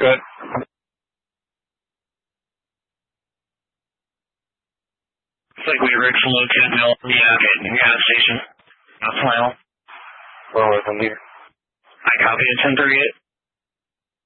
Good. Looks like we reached Lieutenant Mill at the gas station. Final. Well, I'm here. I copy it 1038.